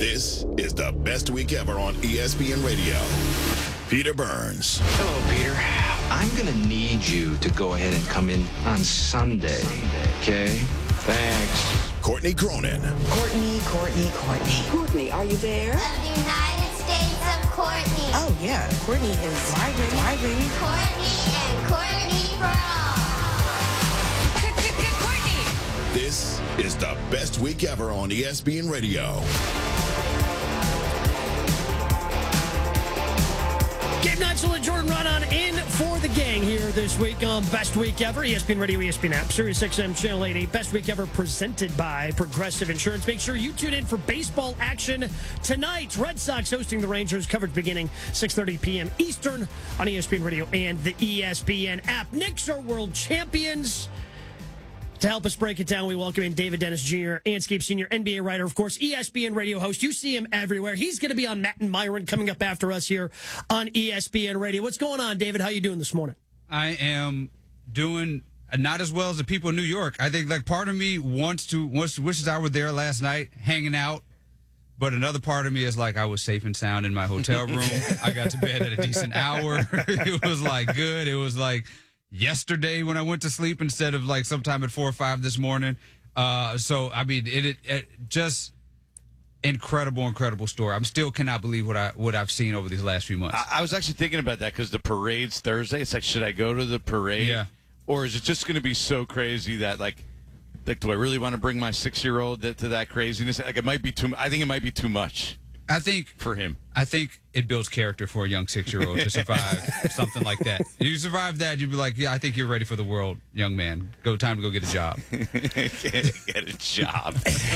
This is the best week ever on ESPN Radio. Peter Burns. Hello, Peter. I'm going to need you to go ahead and come in on Sunday, okay? Thanks. Courtney Cronin. Courtney. Courtney, are you there? Of the United States of Courtney. Oh, yeah. Courtney is migrating. Courtney and Courtney for all. Courtney! This is the best week ever on ESPN Radio. Gabe Neitzel and Jordan Run in for the gang here this week on Best Week Ever. ESPN Radio, ESPN app, Sirius XM Channel 80. Best Week Ever presented by Progressive Insurance. Make sure you tune in for baseball action tonight. Red Sox hosting the Rangers. Coverage beginning 6:30 p.m. Eastern on ESPN Radio and the ESPN app. Knicks are world champions. To help us break it down, we welcome in David Dennis Jr., Anscape Senior, NBA writer, of course, ESPN radio host. You see him everywhere. He's going to be on Matt and Myron coming up after us here on ESPN Radio. What's going on, David? How you doing this morning? I am doing not as well as the people in New York. I think like part of me wishes I were there last night hanging out, but another part of me is like I was safe and sound in my hotel room. I got to bed at a decent hour. It was like good. It was like yesterday when I went to sleep instead of like sometime at 4 or 5 this morning. So, I mean, it just incredible story. I'm still cannot believe what I've seen over these last few months. I was actually thinking about that because the parade's Thursday. It's like, should I go to the parade? Yeah. Or is it just going to be so crazy that like, do I really want to bring my 6-year-old to that craziness? Like, it might be too. I think it might be too much. I think for him. I think it builds character for a young 6-year-old to survive something like that. You survive that, you'd be like, yeah, I think you're ready for the world, young man. Time to go get a job. Get a job.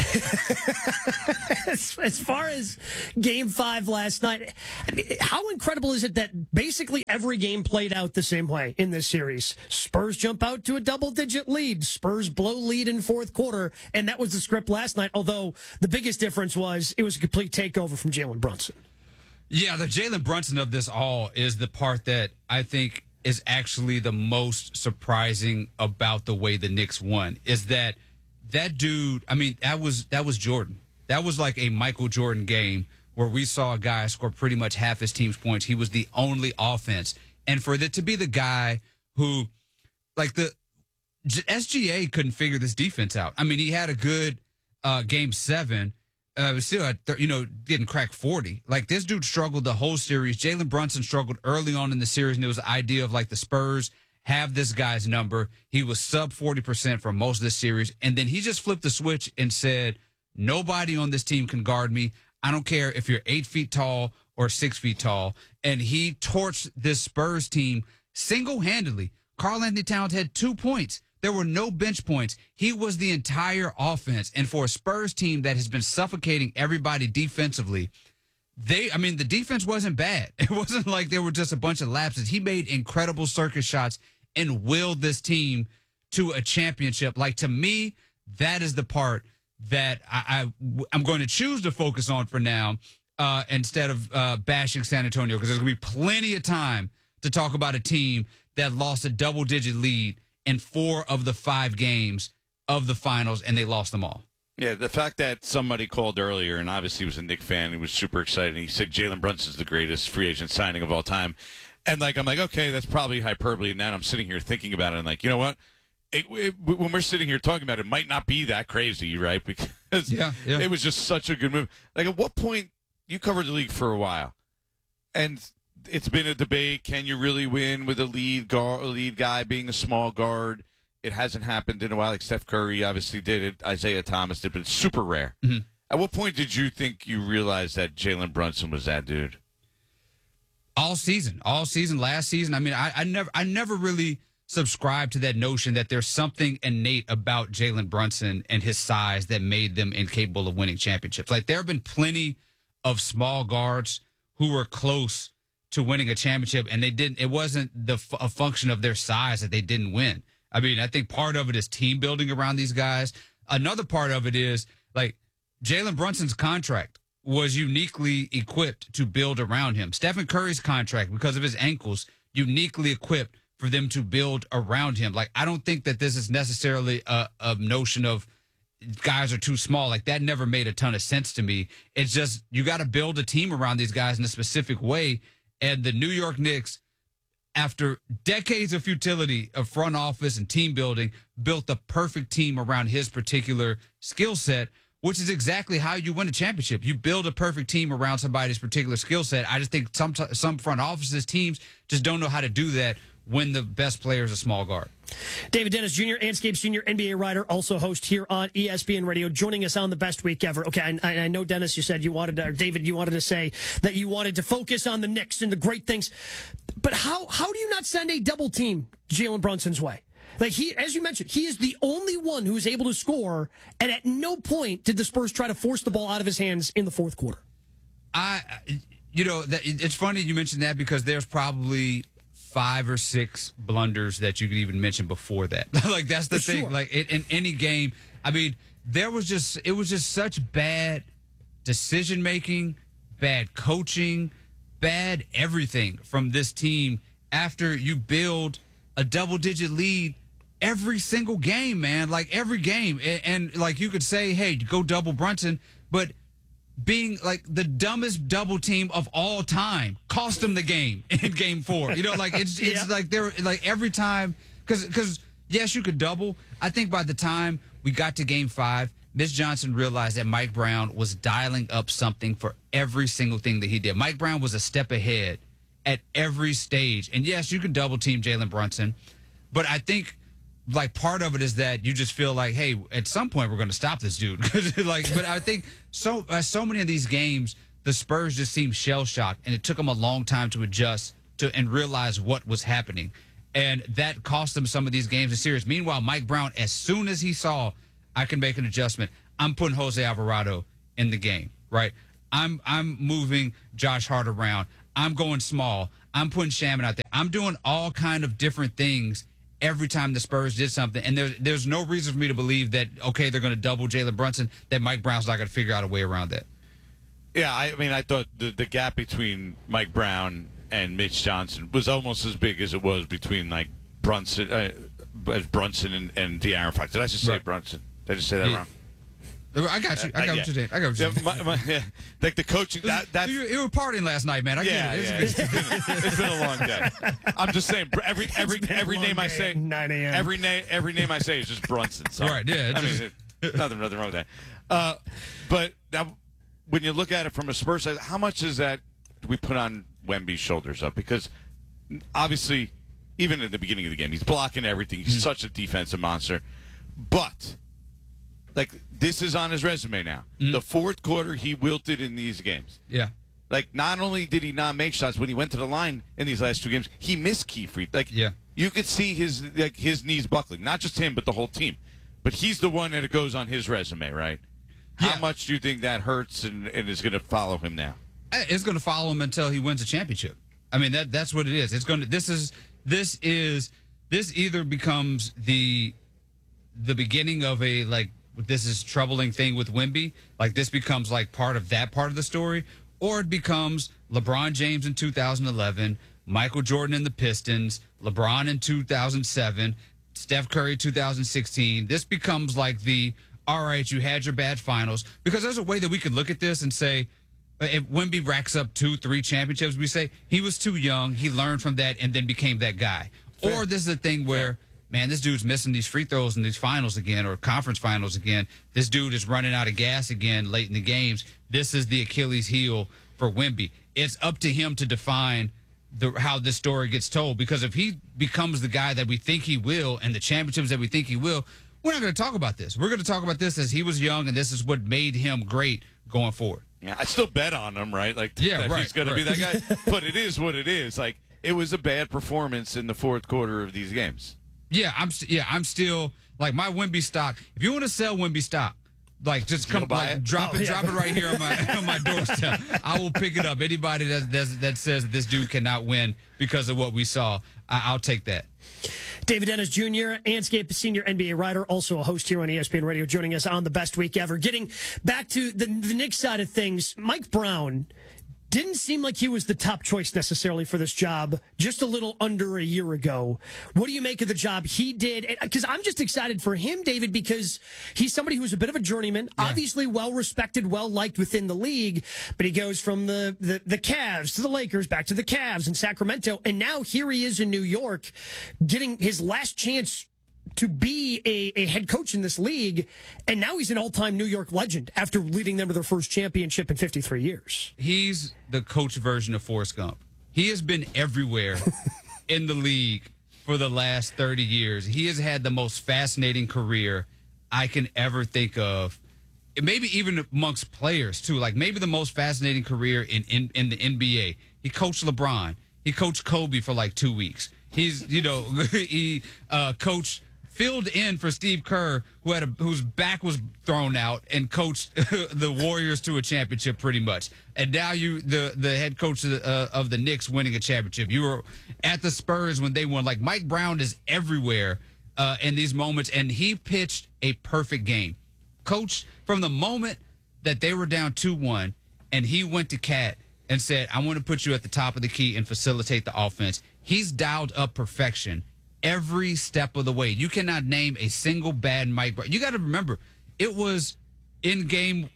As far as Game 5 last night, I mean, how incredible is it that basically every game played out the same way in this series? Spurs jump out to a double-digit lead. Spurs blow lead in fourth quarter, and that was the script last night, although the biggest difference was it was a complete takeover from Jalen Brunson. Yeah, the Jalen Brunson of this all is the part that I think is actually the most surprising about the way the Knicks won, is that dude, I mean, that was Jordan. That was like a Michael Jordan game where we saw a guy score pretty much half his team's points. He was the only offense. And for it to be the guy who, like the SGA couldn't figure this defense out. I mean, he had a good Game 7. Still at, didn't crack 40. Like, this dude struggled the whole series. Jalen Brunson struggled early on in the series, and it was the idea of, like, the Spurs have this guy's number. He was sub 40% for most of the series, and then he just flipped the switch and said, nobody on this team can guard me. I don't care if you're 8 feet tall or 6 feet tall. And he torched this Spurs team single-handedly. Karl-Anthony Towns had 2 points. There were no bench points. He was the entire offense. And for a Spurs team that has been suffocating everybody defensively, the defense wasn't bad. It wasn't like there were just a bunch of lapses. He made incredible circus shots and willed this team to a championship. Like, to me, that is the part that I'm going to choose to focus on for now instead of bashing San Antonio, because there's going to be plenty of time to talk about a team that lost a double-digit lead in 4 of the 5 games of the finals, and they lost them all. Yeah, the fact that somebody called earlier, and obviously he was a Knicks fan, he was super excited. He said Jalen Brunson's the greatest free agent signing of all time. And, like, I'm like, okay, that's probably hyperbole. And now I'm sitting here thinking about it, and, like, you know what? When we're sitting here talking about it, it might not be that crazy, right? Because it was just such a good move. Like, at what point, you covered the league for a while, and it's been a debate. Can you really win with a lead guy being a small guard? It hasn't happened in a while. Like Steph Curry obviously did it. Isaiah Thomas did, but it's super rare. Mm-hmm. At what point did you think you realized that Jalen Brunson was that dude? All season, last season. I mean, I never really subscribed to that notion that there's something innate about Jalen Brunson and his size that made them incapable of winning championships. Like, there have been plenty of small guards who were close to winning a championship, and they didn't. It wasn't a function of their size that they didn't win. I mean, I think part of it is team building around these guys. Another part of it is, like, Jalen Brunson's contract was uniquely equipped to build around him. Stephen Curry's contract, because of his ankles, uniquely equipped for them to build around him. Like, I don't think that this is necessarily a notion of guys are too small. Like, that never made a ton of sense to me. It's just, you got to build a team around these guys in a specific way. And the New York Knicks, after decades of futility of front office and team building, built the perfect team around his particular skill set, which is exactly how you win a championship. You build a perfect team around somebody's particular skill set. I just think some front offices, teams just don't know how to do that when the best player is a small guard. David Dennis Jr., Anscape senior NBA writer, also host here on ESPN Radio, joining us on the best week ever. Okay, I know, Dennis, you said you wanted to, or David, you wanted to say that you wanted to focus on the Knicks and the great things. But how do you not send a double team Jalen Brunson's way? Like, he, as you mentioned, he is the only one who is able to score, and at no point did the Spurs try to force the ball out of his hands in the fourth quarter. It's funny you mentioned that, because there's probably 5 or 6 blunders that you could even mention before that. Like, that's the thing. Sure. Like, in any game, I mean, it was just such bad decision making, bad coaching, bad everything from this team after you build a double-digit lead every single game, man. Like, every game. And like, you could say, hey, go double Brunson, but being like the dumbest double team of all time cost them the game in game 4. You know, like, it's like they're like every time, because yes, you could double. I think by the time we got to game 5, Mitch Johnson realized that Mike Brown was dialing up something for every single thing that he did. Mike Brown was a step ahead at every stage. And yes, you can double team Jalen Brunson, but I think like part of it is that you just feel like, hey, at some point we're going to stop this dude. But I think so many of these games, the Spurs just seem shell shocked, and it took them a long time to adjust to and realize what was happening, and that cost them some of these games in series. Meanwhile, Mike Brown, as soon as he saw I can make an adjustment, I'm putting Jose Alvarado in the game, right? I'm moving Josh Hart around. I'm going small. I'm putting Shaman out there. I'm doing all kind of different things every time the Spurs did something. And there's no reason for me to believe that, okay, they're going to double Jalen Brunson, that Mike Brown's not going to figure out a way around that. Yeah, I mean, I thought the gap between Mike Brown and Mitch Johnson was almost as big as it was between, like, Brunson and De'Aaron Fox. Did I just say Brunson? Did I just say that wrong? I got you. I got what you did. I got what you did. Like the coaching. That's you were partying last night, man. I get it. It's been a long day. I'm just saying. Every name I say, 9 a.m. Every name I say is just Brunson. So, right? Yeah. I mean, nothing wrong with that. But now, when you look at it from a Spurs side, how much is that we put on Wemby's shoulders up? Because obviously, even at the beginning of the game, he's blocking everything. He's such a defensive monster, but. Like, this is on his resume now. Mm-hmm. The fourth quarter, he wilted in these games. Yeah. Like, not only did he not make shots, when he went to the line in these last 2 games, he missed key free. Like, you could see his knees buckling. Not just him, but the whole team. But he's the one that it goes on his resume, right? Yeah. How much do you think that hurts and is going to follow him now? It's going to follow him until he wins a championship. I mean, that's what it is. It's going to. This either becomes the beginning of a, like, this is troubling thing with Wemby, like this becomes like part of that part of the story, or it becomes LeBron James in 2011, Michael Jordan in the Pistons, LeBron in 2007, Steph Curry 2016. This becomes like all right, you had your bad finals, because there's a way that we could look at this and say, if Wemby racks up 2-3 championships, we say he was too young, he learned from that and then became that guy. Fair. Or this is a thing where, man, this dude's missing these free throws in these finals again, or conference finals again. This dude is running out of gas again late in the games. This is the Achilles heel for Wemby. It's up to him to define how this story gets told, because if he becomes the guy that we think he will and the championships that we think he will, we're not going to talk about this. We're going to talk about this as he was young, and this is what made him great going forward. Yeah, I still bet on him, right? Like, yeah, right, he's going to be that guy. But it is what it is. Like, it was a bad performance in the fourth quarter of these games. Yeah, I'm still like my Wemby stock. If you want to sell Wemby stock, like just come by, drop it right here on my doorstep. I will pick it up. Anybody that says that this dude cannot win because of what we saw, I'll take that. David Dennis Jr., Anscape senior NBA writer, also a host here on ESPN Radio, joining us on the best week ever. Getting back to the Knicks side of things, Mike Brown didn't seem like he was the top choice necessarily for this job just a little under a year ago. What do you make of the job he did? Because I'm just excited for him, David, because he's somebody who's a bit of a journeyman, obviously well-respected, well-liked within the league, but he goes from the Cavs to the Lakers, back to the Cavs in Sacramento, and now here he is in New York getting his last chance to be a head coach in this league, and now he's an all-time New York legend after leading them to their first championship in 53 years. He's the coach version of Forrest Gump. He has been everywhere in the league for the last 30 years. He has had the most fascinating career I can ever think of, maybe even amongst players, too. Like, maybe the most fascinating career in the NBA. He coached LeBron. He coached Kobe for like 2 weeks. He's, he coached, filled in for Steve Kerr, whose back was thrown out, and coached the Warriors to a championship pretty much. And now the head coach of the Knicks, winning a championship. You were at the Spurs when they won. Like, Mike Brown is everywhere in these moments, and he pitched a perfect game. Coach, from the moment that they were down 2-1, and he went to Cat and said, I want to put you at the top of the key and facilitate the offense. He's dialed up perfection every step of the way. You cannot name a single bad Mike Brown. You got to remember, it was in game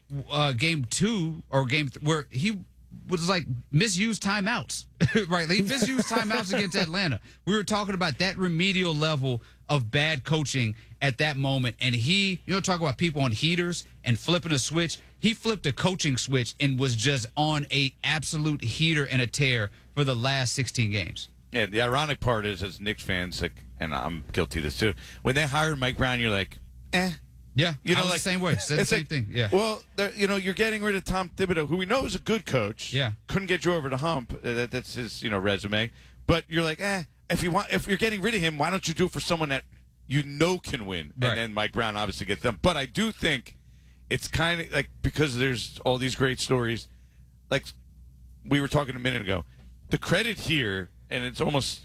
2 or where he was like misused timeouts, right? He misused timeouts against Atlanta. We were talking about that remedial level of bad coaching at that moment. And he, talk about people on heaters and flipping a switch. He flipped a coaching switch and was just on a absolute heater and a tear for the last 16 games. Yeah, the ironic part is, as Knicks fans, like, and I'm guilty of this too, when they hired Mike Brown, you're like, eh. Yeah, I was the same way. Said the same thing. Yeah. Well, you're getting rid of Tom Thibodeau, who we know is a good coach. Yeah. Couldn't get you over the hump. That's his, resume. But you're like, if you're getting rid of him, why don't you do it for someone that can win? Right. And then Mike Brown obviously gets them. But I do think it's kind of like, because there's all these great stories, like we were talking a minute ago, the credit here, and it's almost